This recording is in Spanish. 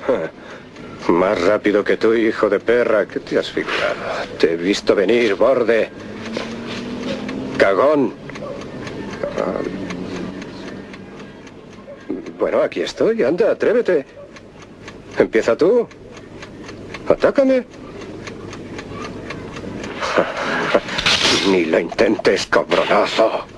Más rápido que tú, hijo de perra. ¿Qué te has fijado? Te he visto venir, borde. Cagón. Bueno, aquí estoy. Anda, atrévete. Empieza tú. Atácame. Ni lo intentes, cabronazo.